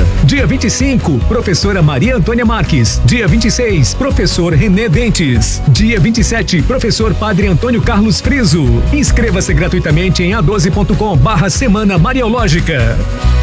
Dia 25, professora Maria Antônia Marques. Dia 26, professor René Dentes. Dia 27, professor Padre Antônio Carlos Friso. Inscreva-se gratuitamente em a12.com/Semana Mariológica.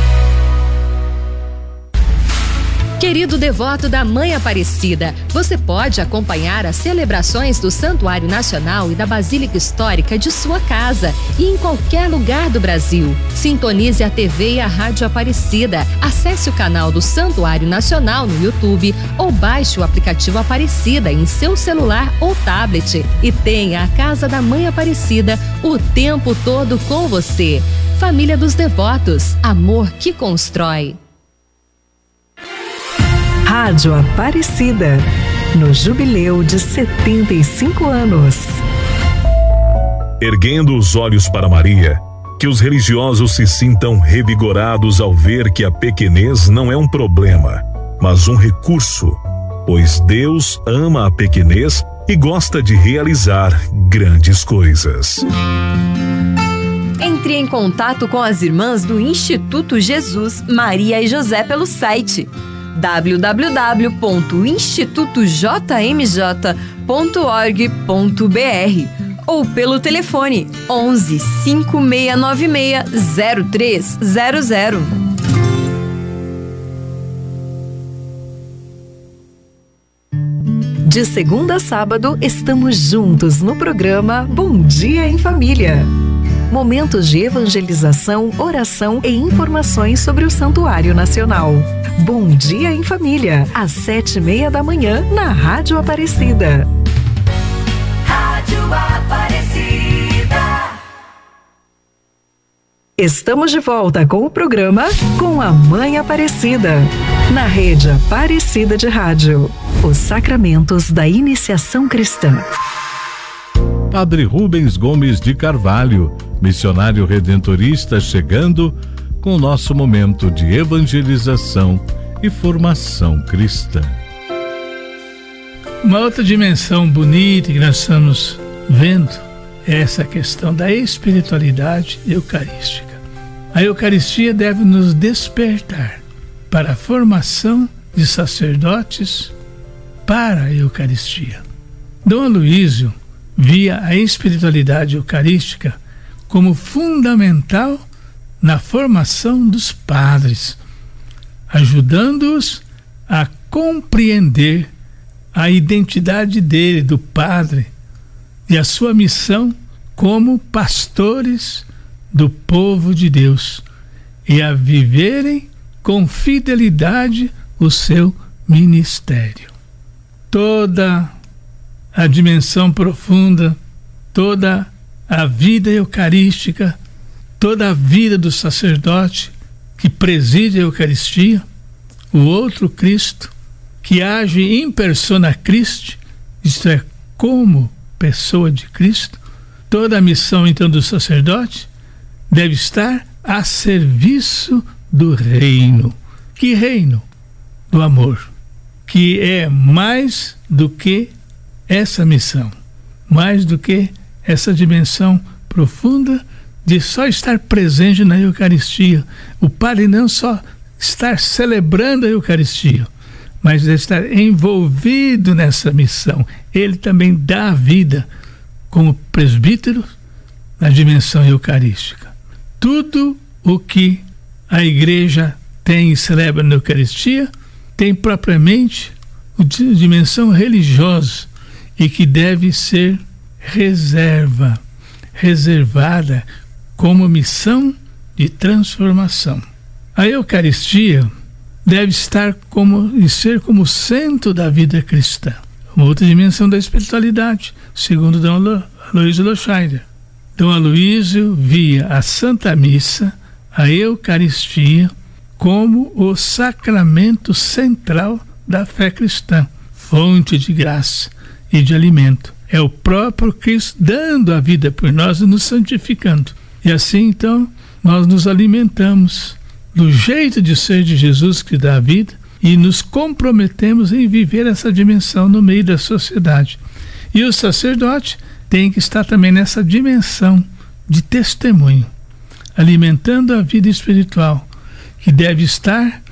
Querido devoto da Mãe Aparecida, você pode acompanhar as celebrações do Santuário Nacional e da Basílica Histórica de sua casa e em qualquer lugar do Brasil. Sintonize a TV e a Rádio Aparecida, acesse o canal do Santuário Nacional no YouTube ou baixe o aplicativo Aparecida em seu celular ou tablet e tenha a Casa da Mãe Aparecida o tempo todo com você. Família dos Devotos, amor que constrói. Rádio Aparecida, no jubileu de 75 anos. Erguendo os olhos para Maria, que os religiosos se sintam revigorados ao ver que a pequenez não é um problema, mas um recurso, pois Deus ama a pequenez e gosta de realizar grandes coisas. Entre em contato com as irmãs do Instituto Jesus, Maria e José pelo site www.institutojmj.org.br ou pelo telefone 11 5696 0300. De segunda a sábado, estamos juntos no programa Bom Dia em Família. Momentos de evangelização, oração e informações sobre o Santuário Nacional. Bom Dia em Família, às 7:30 da manhã, na Rádio Aparecida. Rádio Aparecida. Estamos de volta com o programa Com a Mãe Aparecida, na rede Aparecida de Rádio. Os sacramentos da iniciação cristã. Padre Rubens Gomes de Carvalho, missionário redentorista, chegando com o nosso momento de evangelização e formação cristã. Uma outra dimensão bonita que nós estamos vendo é essa questão da espiritualidade eucarística. A Eucaristia deve nos despertar para a formação de sacerdotes para a Eucaristia. Dom Aloísio via a espiritualidade eucarística como fundamental na formação dos padres, ajudando-os a compreender a identidade dele, do padre, e a sua missão como pastores do povo de Deus, e a viverem com fidelidade o seu ministério. Toda a dimensão profunda, toda a vida eucarística, toda a vida do sacerdote que preside a Eucaristia, o outro Cristo, que age in persona Christi, isto é, como pessoa de Cristo, toda a missão então do sacerdote deve estar a serviço do reino. Que reino? Do amor, que é mais do que essa missão, mais do que essa dimensão profunda de só estar presente na Eucaristia. O padre não só estar celebrando a Eucaristia, mas de estar envolvido nessa missão. Ele também dá a vida como presbítero na dimensão eucarística. Tudo o que a igreja tem e celebra na Eucaristia tem propriamente a dimensão religiosa e que deve ser reservada como missão de transformação. A Eucaristia deve estar ser como centro da vida cristã. Uma outra dimensão da espiritualidade, segundo Dom Aloísio Loscheider. Dom Aloísio via a Santa Missa, a Eucaristia, como o sacramento central da fé cristã, fonte de graça e de alimento. É o próprio Cristo dando a vida por nós e nos santificando. E assim, então, nós nos alimentamos do jeito de ser de Jesus, que dá a vida, e nos comprometemos em viver essa dimensão no meio da sociedade. E o sacerdote tem que estar também nessa dimensão de testemunho, alimentando a vida espiritual, que deve estar